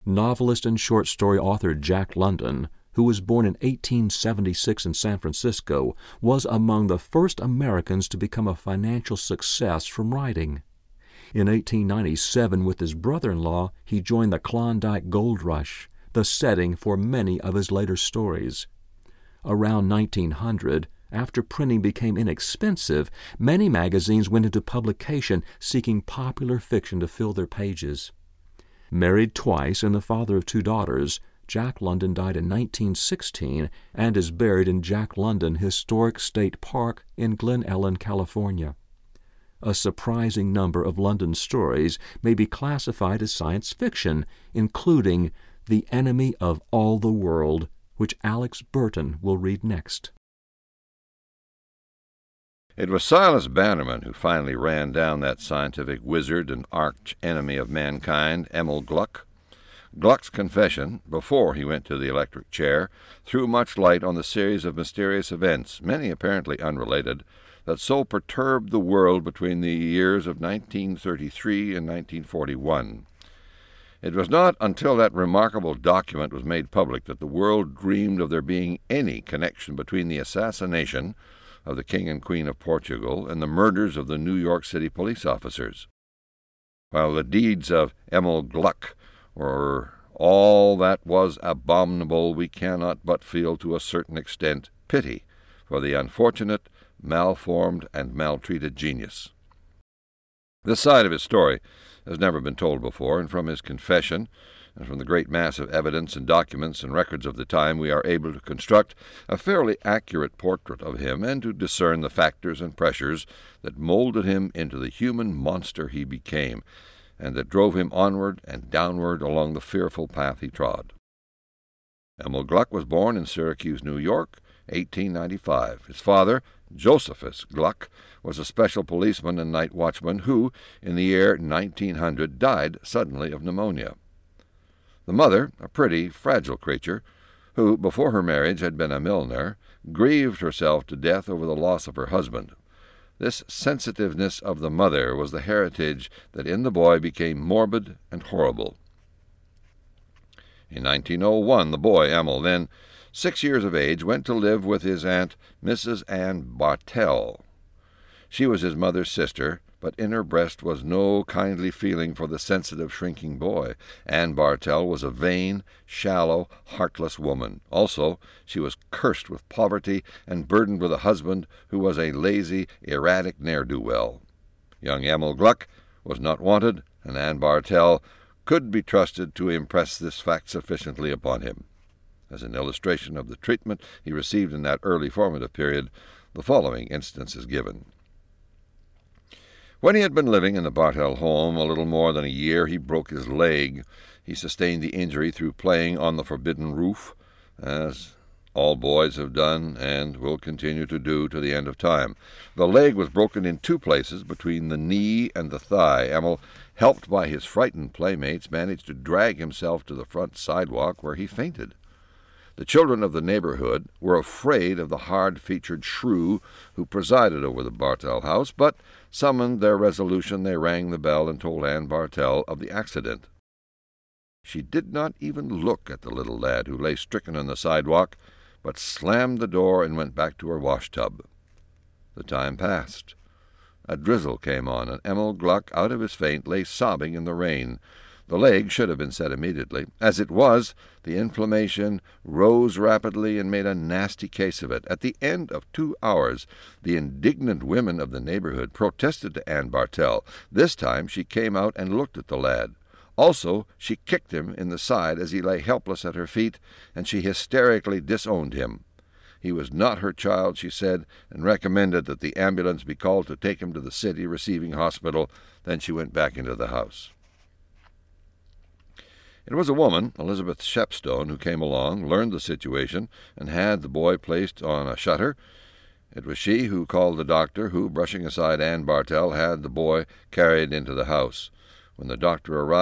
Novelist and short story author Jack London, who was born in 1876 in San Francisco, was among the first Americans to become a financial success from writing. In 1897, with his brother-in-law, he joined the Klondike Gold Rush, the setting for many of his later stories. Around 1900, after printing became inexpensive, many magazines went into publication seeking popular fiction to fill their pages. Married twice and the father of 2 daughters, Jack London died in 1916 and is buried in Jack London Historic State Park in Glen Ellen, California. A surprising number of London's stories may be classified as science fiction, including The Enemy of All the World, which Alex Burton will read next. It was Silas Bannerman who finally ran down that scientific wizard and arch-enemy of mankind, Emil Gluck. Gluck's confession, before he went to the electric chair, threw much light on the series of mysterious events, many apparently unrelated, that so perturbed the world between the years of 1933 and 1941. It was not until that remarkable document was made public that the world dreamed of there being any connection between the assassination of the King and Queen of Portugal and the murders of the New York City police officers. While the deeds of Emil Gluck were all that was abominable, we cannot but feel to a certain extent pity for the unfortunate, malformed, and maltreated genius. This side of his story has never been told before, and from his confession, and from the great mass of evidence and documents and records of the time, we are able to construct a fairly accurate portrait of him and to discern the factors and pressures that molded him into the human monster he became, and that drove him onward and downward along the fearful path he trod. Emil Gluck was born in Syracuse, New York, 1895. His father, Josephus Gluck, was a special policeman and night watchman who, in the year 1900, died suddenly of pneumonia. The mother, a pretty, fragile creature, who, before her marriage, had been a milliner, grieved herself to death over the loss of her husband. This sensitiveness of the mother was the heritage that in the boy became morbid and horrible. In 1901, the boy, Emil, then 6 years of age, went to live with his aunt, Mrs. Ann Bartell. She was his mother's sister, but in her breast was no kindly feeling for the sensitive, shrinking boy. Ann Bartell was a vain, shallow, heartless woman. Also, she was cursed with poverty and burdened with a husband who was a lazy, erratic ne'er-do-well. Young Emil Gluck was not wanted, and Ann Bartell could be trusted to impress this fact sufficiently upon him. As an illustration of the treatment he received in that early formative period, the following instance is given. When he had been living in the Bartell home a little more than a year, he broke his leg. He sustained the injury through playing on the forbidden roof, as all boys have done and will continue to do to the end of time. The leg was broken in 2 places between the knee and the thigh. Emil, helped by his frightened playmates, managed to drag himself to the front sidewalk, where he fainted. The children of the neighborhood were afraid of the hard-featured shrew who presided over the Bartell house, but summoned their resolution, they rang the bell and told Ann Bartell of the accident. She did not even look at the little lad who lay stricken on the sidewalk, but slammed the door and went back to her wash-tub. The time passed. A drizzle came on, and Emil Gluck, out of his faint, lay sobbing in the rain. The leg should have been set immediately. As it was, the inflammation rose rapidly and made a nasty case of it. At the end of 2 hours, the indignant women of the neighborhood protested to Ann Bartell. This time she came out and looked at the lad. Also, she kicked him in the side as he lay helpless at her feet, and she hysterically disowned him. He was not her child, she said, and recommended that the ambulance be called to take him to the city receiving hospital. Then she went back into the house. It was a woman, Elizabeth Shepstone, who came along, learned the situation, and had the boy placed on a shutter. It was she who called the doctor, who, brushing aside Ann Bartell, had the boy carried into the house. When the doctor arrived,